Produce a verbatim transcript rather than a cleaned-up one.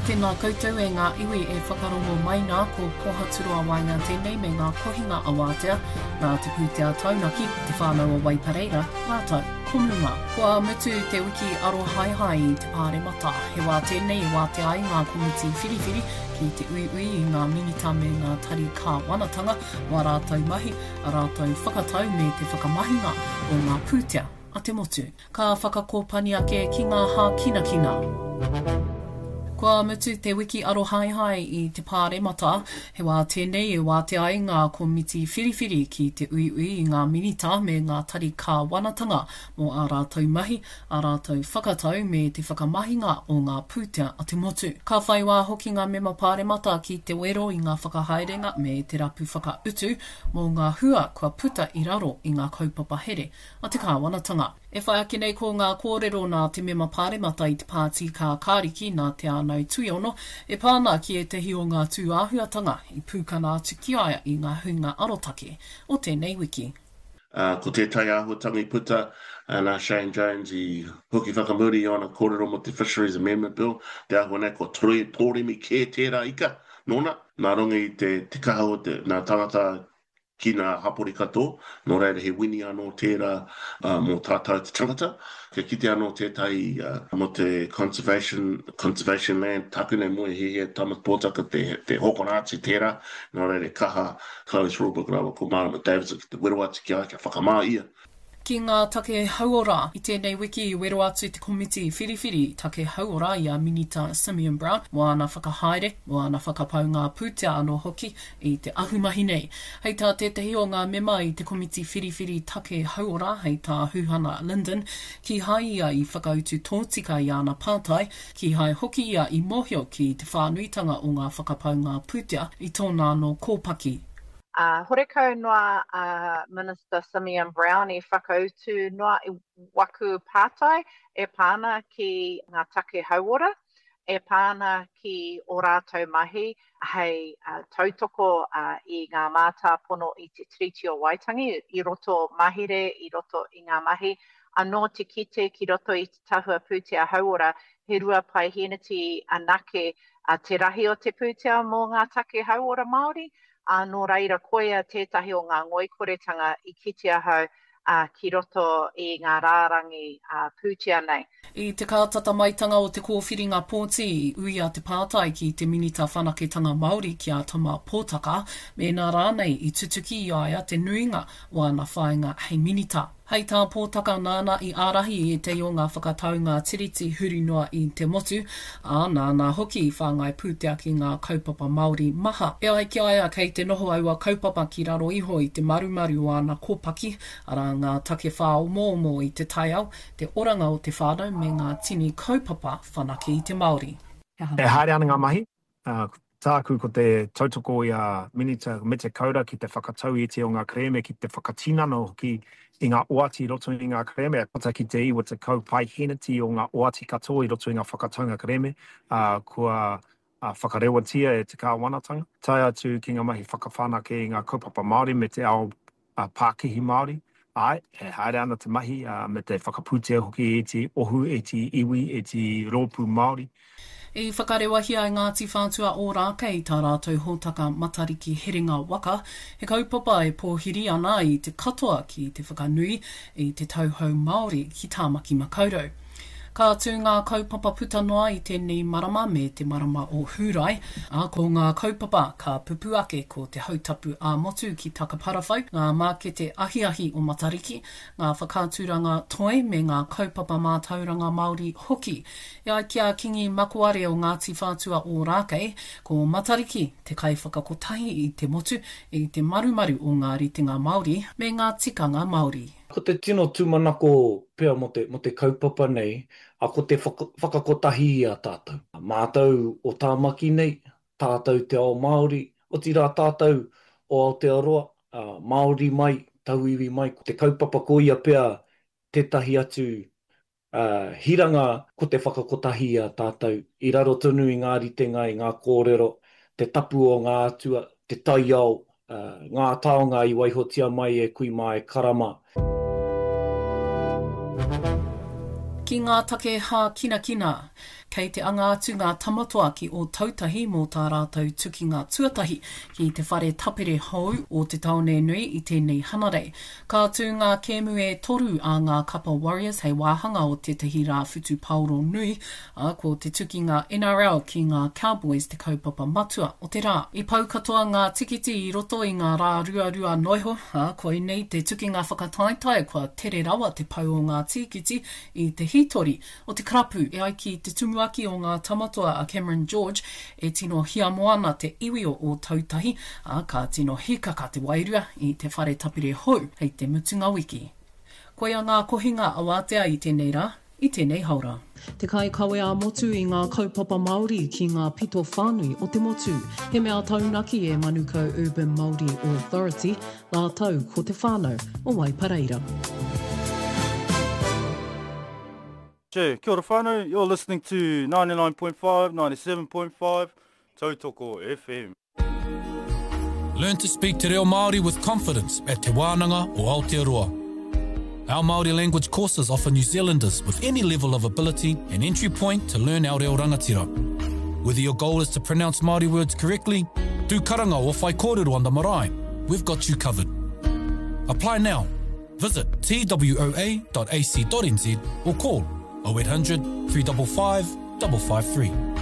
Tēnā koutou e ngā iwi e whakarongo mai ngā ko pohaturua wainga tēnei me ngā kohinga awātea, ngā te pūtea taunaki, te whānau o Waipareira, rātou, honunga. Kua mutu te wiki arohaihai i te pāre mata, he wā tēnei e wātea ai ngā komiti whiriwhiri ki te uiui i ngā minita me ngā tari kā wanatanga, wā rātou mahi, a rātou whakatau me te whakamahinga o ngā pūtea a te motu. Ka whakakōpani ake ki ngā hā kina kina. Kua mutu te wiki arohaihai i te pāre mata, he wā tēnei e wātea ai ngā komiti whiriwhiri ki te uiui i ngā minita me ngā tari kā wanatanga mō ā rātou mahi, ā rātou whakatau me te whakamahinga o ngā pūtea a te motu. Ka whaiwā hoki ngā mema pāre mata ki te wero i ngā whakahaerenga me te rapu whakautu mō ngā hua kua puta i raro i ngā kaupapa here a te kā wanatanga. E whai ake nei ko ngā kōrero nā te mema pāre mata i te pāti kā kāriki nā te ānau tuiono, e pāna ki e tehi o ngā tū āhuatanga i pūkana atu ki aia i ngā hunga arotake o tēnei wiki. Uh, ko te tai āhuatanga i puta, uh, nā Shane Jones i hoki whakamuri o na kōrero mo te Fisheries Amendment Bill, te ahua nei ko tore, tōremi kē tērā ika, nōna, nā ronga i te, te kaha o te, nā tangata ki ngā hapori katoa, nō reira he wini anō tērā uh, mō tātou te tangata, ka kite anō tētai uh, mō te conservation, conservation land, taku nei moe he he tamat pōtaka te, te hokonāti tērā, nō reira kaha Chloe's Rulebook rawa ko Marama Davidson ki te wero atu ki ai, kia whakamā ia. Ki ngā take hauora, i tēnei wiki i wero atu te komiti whiriwhiri take hauora i a Minita Simeon Brown, moana whakahaere, moana whakapau ngā pūtea anō hoki i te ahumahi nei. Hei tā tētahi o ngā mema i te komiti whiriwhiri take hauora, hei tā Huhana Linden, ki hai ia i whakautu tōtika i ana pātai, ki hai hoki ia i mohio ki te whānuitanga o ngā whakapau ngā pūtea i tōna anō kōpaki. Uh, Horekau noa uh, Minister Simeon Brown i whakautu noa i waku pātai e pāna ki ngā take hauora, e pāna ki o rātou mahi hei uh, tautoko uh, i ngā mātā pono i te Treaty o Waitangi, i roto mahire, i roto i ngā mahi, anō te kite ki roto i te tahua pūtea hauora, he rua pai heneti anake uh, te rahi o te pūtea mō ngā take hauora Māori, anō reira koia tētahi o ngā ngoikoretanga i kitea hau uh, ki roto i ngā rārangi uh, pūtea nei. I te kātata maitanga o te kōwhiringa pōti i ui a te pātai ki te minita whanaketanga Māori ki a tama pōtaka, me nā rānei i tutuki i aia te nuinga o ana whāinga hei minita. Hei tā pōtaka nāna i ārahi e te o ngā whakataunga tiriti huri noa i te motu, a nāna hoki i whāngai pūtea ki ngā kaupapa Māori maha. E ai ki aia kei te noho aua kaupapa ki raro iho i te marumaru o ana kōpaki, ara ngā take whāo mōmo i te taiao, te oranga o te whānau me ngā tini kaupapa whanaki i te Māori. E haere ana ngā mahi, uh, tāku ko te tautoko i a minita me te kaura ki te whakatau i te o ngā kreme ki te whakatinano ki i ngā oati i roto i ngā kreme, pata ki te iwa te kaupai heneti o ngā oati katoa i roto i ngā whakataunga kreme, uh, kua uh, whakarewatia e te kā wanatanga. Tai atu ki ngā mahi whakawhanake i ngā kaupapa Māori me te ao uh, Pākihi Māori. Ai, e haere ana te mahi uh, me te whakapūtea hoki e te ohu, e te iwi, e te rōpū Māori. I whakarewahi ai Ngāti Whātua o Rāka i tā rātou hōtaka matariki heringa waka, he kaupapa e pōhiri ana i te katoa ki te whakanui i te tauhou Māori ki Tāmaki Makaurau. Ka tū ngā kaupapa puta noa i tēnei marama me te marama o Hūrai, a ko ngā kaupapa ka pupu ake ko te hautapu a motu ki Takaparawhau, ngā mākete ahi-ahi o Matariki, ngā whakāturanga toi me ngā kaupapa mātauranga Māori hoki. E ai kia kingi makuare o Ngāti Whātua o Rākei, ko Matariki te kai whakakotahi i te motu i te marumaru o ngā ritinga Māori me ngā tikanga Māori. Ko te tino tūmanako pea mo te, mo te kaupapa nei, a ko te whaka, whakakotahi i a tātou. Mātou o Tāmaki nei, tātou te ao Māori, o tira tātou o Aotearoa, uh, Māori mai, tauiwi mai, ko te kaupapa ko ia pea tētahi atu uh, hiranga ko te whakakotahi i a tātou. I raro tunu i ngā ritenga, i ngā kōrero, te tapu o ngā atua, te taiao, uh, ngā taonga i waihotia mai e kui mai karama. Ki ngā take hā kina kina, kei te anga atu ngā tamatoa ki o tautahi mō tā rātou tuki ngā tuatahi ki te whare tapere hou o te taone nui i tēnei hanarei. Ka tū ngā kēmu e toru a ngā Kapa Warriors hei wāhanga o tētahi rā whutu Pauro nui, a ko te tuki ngā N R L ki ngā Cowboys te kaupapa matua o te rā. I pau katoa ngā tikiti i roto i ngā rā rua rua noiho, a koe nei te tuki ngā whakataetai kua tere rawa te pau o ngā tikiti i te hitori o te karapu e ai ki te tumuaki o ngā tamatoa a Cameron George e tino hia moana te iwi o tautahi, a ka tino hikaka te wairua i te whare tapire hou hei te mutunga wiki. Koe a ngā kohinga awatea i tēnei rā, i tēnei haura. Te kai kawe a motu i ngā kaupapa Māori ki ngā pito whānui o te motu. He mea taunaki e Manukau Urban Māori Authority, ngā tau ko te whānau o Waipareira. Che, kia ora whānau, you're listening to ninety-nine point five, ninety-seven point five, Tautoko F M. Learn to speak te reo Māori with confidence at Te Wānanga o Aotearoa. Our Māori language courses offer New Zealanders with any level of ability an entry point to learn our reo rangatira. Whether your goal is to pronounce Māori words correctly, do karanga or whai kōrero on the marae, we've got you covered. Apply now. Visit t w o a dot a c dot n z or call oh eight hundred, three five five, five five three.